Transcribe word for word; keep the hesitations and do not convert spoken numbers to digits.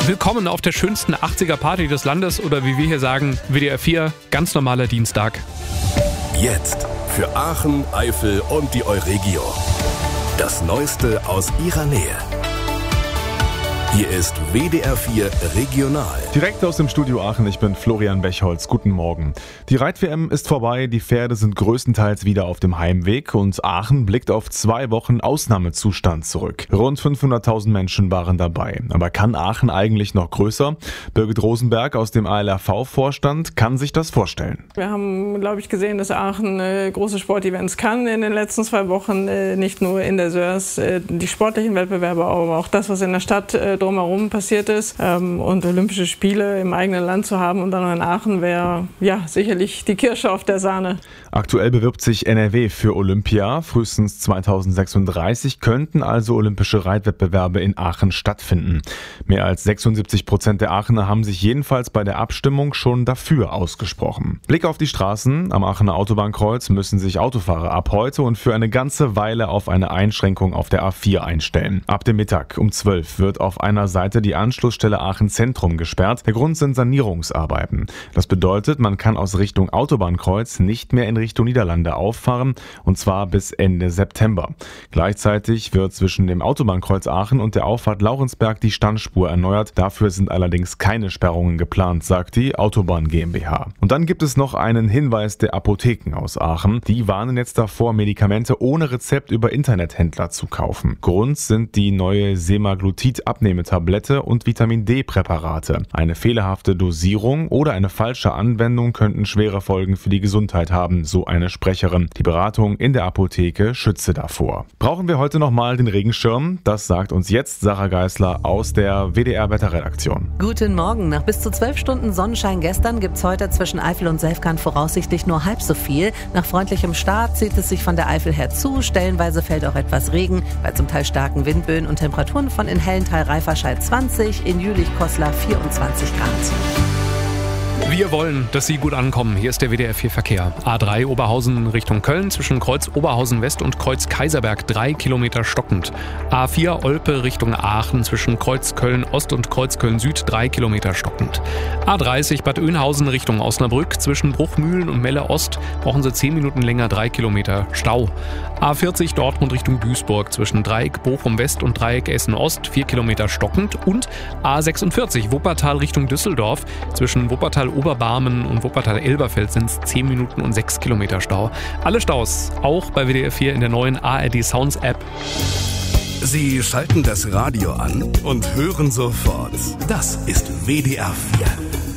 Willkommen auf der schönsten achtziger-Party des Landes oder wie wir hier sagen, W D R vier, ganz normaler Dienstag. Jetzt für Aachen, Eifel und die Euregio. Das Neueste aus ihrer Nähe. Hier ist W D R vier Regional. Direkt aus dem Studio Aachen, ich bin Florian Bechholz. Guten Morgen. Die Reit-W M ist vorbei, die Pferde sind größtenteils wieder auf dem Heimweg und Aachen blickt auf zwei Wochen Ausnahmezustand zurück. Rund fünfhunderttausend Menschen waren dabei. Aber kann Aachen eigentlich noch größer? Birgit Rosenberg aus dem A L R V-Vorstand kann sich das vorstellen. Wir haben, glaube ich, gesehen, dass Aachen äh, große Sportevents kann in den letzten zwei Wochen. Äh, nicht nur in der Sörs, äh, die sportlichen Wettbewerbe, aber auch das, was in der Stadt äh, drumherum passiert ist. Ähm, und Olympische Spiele im eigenen Land zu haben und dann noch in Aachen wäre ja sicherlich die Kirsche auf der Sahne. Aktuell bewirbt sich N R W für Olympia. Frühestens zweitausendsechsunddreißig könnten also olympische Reitwettbewerbe in Aachen stattfinden. Mehr als sechsundsiebzig Prozent der Aachener haben sich jedenfalls bei der Abstimmung schon dafür ausgesprochen. Blick auf die Straßen. Am Aachener Autobahnkreuz müssen sich Autofahrer ab heute und für eine ganze Weile auf eine Einschränkung auf der A vier einstellen. Ab dem Mittag um zwölf wird auf einer Seite die Anschlussstelle Aachen Zentrum gesperrt. Der Grund sind Sanierungsarbeiten. Das bedeutet, man kann aus Richtung Autobahnkreuz nicht mehr in Richtung Niederlande auffahren, und zwar bis Ende September. Gleichzeitig wird zwischen dem Autobahnkreuz Aachen und der Auffahrt Laurensberg die Standspur erneuert. Dafür sind allerdings keine Sperrungen geplant, sagt die Autobahn GmbH. Und dann gibt es noch einen Hinweis der Apotheken aus Aachen. Die warnen jetzt davor, Medikamente ohne Rezept über Internethändler zu kaufen. Grund sind die neue Semaglutid-Abnehmetablette und Vitamin-D-Präparate. Eine fehlerhafte Dosierung oder eine falsche Anwendung könnten schwere Folgen für die Gesundheit haben, so eine Sprecherin. Die Beratung in der Apotheke schütze davor. Brauchen wir heute nochmal den Regenschirm? Das sagt uns jetzt Sarah Geisler aus der W D R-Wetterredaktion. Guten Morgen. Nach bis zu zwölf Stunden Sonnenschein gestern gibt es heute zwischen Eifel und Selfkant voraussichtlich nur halb so viel. Nach freundlichem Start zieht es sich von der Eifel her zu. Stellenweise fällt auch etwas Regen, bei zum Teil starken Windböen und Temperaturen von in Hellental-Reiferscheid zwanzig, in Jülich-Koslar vierundzwanzig Grad. Wir wollen, dass Sie gut ankommen. Hier ist der W D R vier Verkehr. A drei Oberhausen Richtung Köln zwischen Kreuz Oberhausen West und Kreuz Kaiserberg drei Kilometer stockend. A vier Olpe Richtung Aachen zwischen Kreuz Köln Ost und Kreuz Köln Süd drei Kilometer stockend. A dreißig Bad Oeynhausen Richtung Osnabrück zwischen Bruchmühlen und Melle Ost brauchen Sie zehn Minuten länger, drei Kilometer Stau. A vierzig Dortmund Richtung Duisburg zwischen Dreieck Bochum West und Dreieck Essen Ost vier Kilometer stockend und A sechsundvierzig Wuppertal Richtung Düsseldorf zwischen Wuppertal Oberbarmen und Wuppertal-Elberfeld sind es zehn Minuten und sechs Kilometer Stau. Alle Staus auch bei W D R vier in der neuen A R D Sounds App. Sie schalten das Radio an und hören sofort. Das ist W D R vier.